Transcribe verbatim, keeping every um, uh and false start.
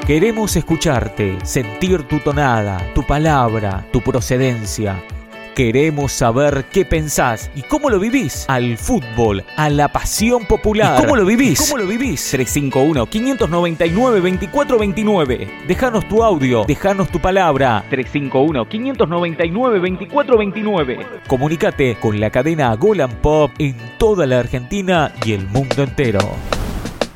Queremos escucharte, sentir tu tonada, tu palabra, tu procedencia. Queremos saber qué pensás y cómo lo vivís al fútbol, a la pasión popular. ¿Y cómo lo vivís? ¿Cómo lo vivís? tres cinco uno, cinco nueve nueve, dos cuatro dos nueve. Dejanos tu audio, dejanos tu palabra. tres cinco uno, cinco nueve nueve, dos cuatro dos nueve. Comunícate con la cadena Golan Pop en toda la Argentina y el mundo entero.